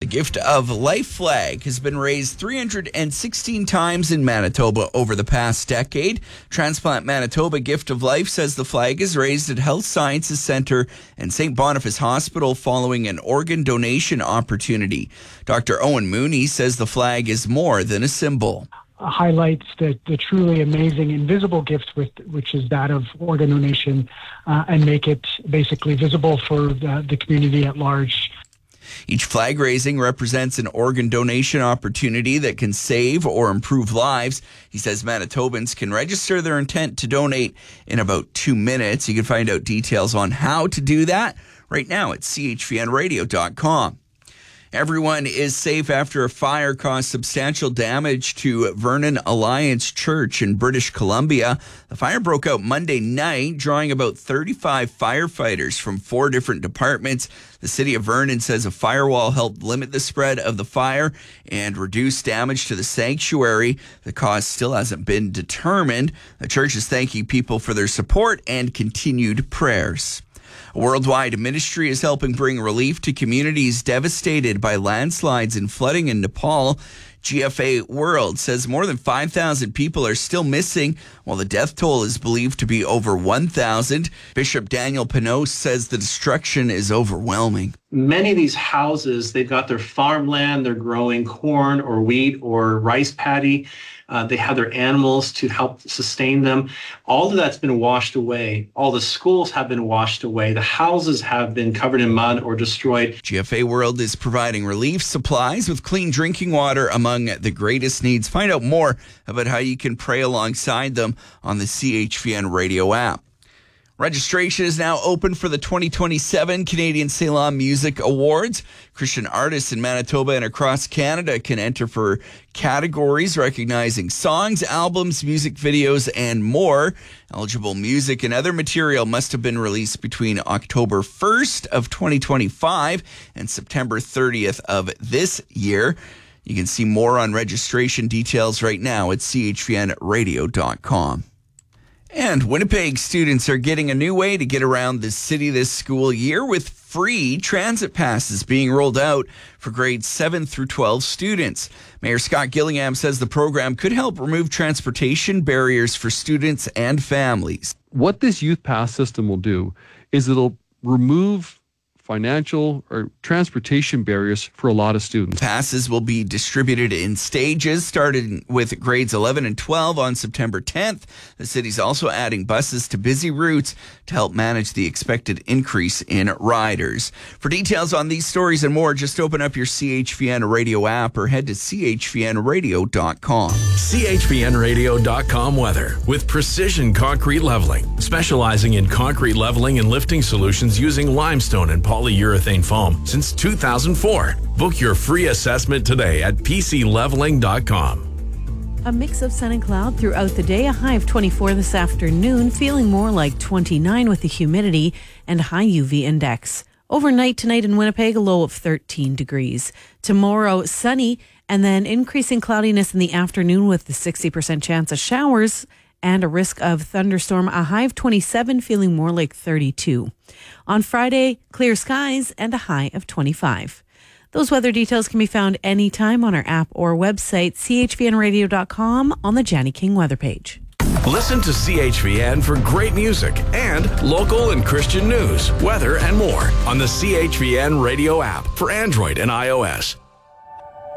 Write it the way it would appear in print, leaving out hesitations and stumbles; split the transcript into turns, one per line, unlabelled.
Gift of Life flag has been raised 316 times in Manitoba over the past decade. Transplant Manitoba Gift of Life says the flag is raised at Health Sciences Centre and St. Boniface Hospital following an organ donation opportunity. Dr. Owen Mooney says the flag is more than a symbol.
Highlights the truly amazing invisible gift, which is that of organ donation, and make it basically visible for the community at large.
Each flag raising represents an organ donation opportunity that can save or improve lives. He says Manitobans can register their intent to donate in about 2 minutes. You can find out details on how to do that right now at chvnradio.com. Everyone is safe after a fire caused substantial damage to Vernon Alliance Church in British Columbia. The fire broke out Monday night, drawing about 35 firefighters from 4 different departments. The city of Vernon says a firewall helped limit the spread of the fire and reduce damage to the sanctuary. The cause still hasn't been determined. The church is thanking people for their support and continued prayers. A worldwide ministry is helping bring relief to communities devastated by landslides and flooding in Nepal. GFA World says more than 5,000 people are still missing, while the death toll is believed to be over 1,000. Bishop Daniel Pinot says the destruction is overwhelming.
Many of these houses, they've got their farmland, they're growing corn or wheat or rice paddy. They have their animals to help sustain them. All of that's been washed away. All the schools have been washed away. The houses have been covered in mud or destroyed.
GFA World is providing relief supplies with clean drinking water among the greatest needs. Find out more about how you can pray alongside them on the CHVN radio app. Registration is now open for the 2027 Canadian Salon Music Awards. Christian artists in Manitoba and across Canada can enter for categories recognizing songs, albums, music videos, and more. Eligible music and other material must have been released between October 1st of 2025 and September 30th of this year. You can see more on registration details right now at chvnradio.com. And Winnipeg students are getting a new way to get around the city this school year with free transit passes being rolled out for grades 7 through 12 students. Mayor Scott Gillingham says the program could help remove transportation barriers for students and families.
What this youth pass system will do is it'll remove financial or transportation barriers for a lot of students.
Passes will be distributed in stages, starting with grades 11 and 12 on September 10th. The city's also adding buses to busy routes to help manage the expected increase in riders. For details on these stories and more, just open up your CHVN radio app or head to chvnradio.com.
chvnradio.com weather with Precision Concrete Leveling, specializing in concrete leveling and lifting solutions using limestone and polyurethane foam since 2004. Book your free assessment today at pcleveling.com.
A mix of sun and cloud throughout the day, a high of 24 this afternoon, feeling more like 29 with the humidity and high UV index. Overnight tonight in Winnipeg, a low of 13 degrees. Tomorrow, sunny and then increasing cloudiness in the afternoon with the 60% chance of showers and a risk of thunderstorm, a high of 27, feeling more like 32. On Friday, clear skies and a high of 25. Those weather details can be found anytime on our app or website, chvnradio.com, on the Janny King weather page.
Listen to CHVN for great music and local and Christian news, weather, and more on the CHVN radio app for Android and iOS.